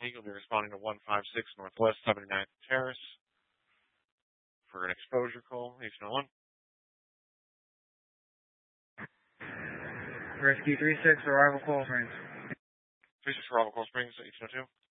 You'll be responding to 156 Northwest 79th Terrace for an exposure call, H101. Rescue 36, arrival Coral Springs. 36, arrival Coral Springs, H102.